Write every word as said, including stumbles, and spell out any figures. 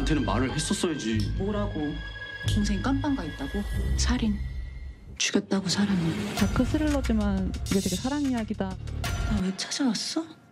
나한테는 말을 했었어야지. 뭐라고? 동생이 깜빵가 있다고? 살인. 죽였다고 사람을. 다크 스릴러지만 이게 되게 사랑 이야기다. 나 왜 찾아왔어?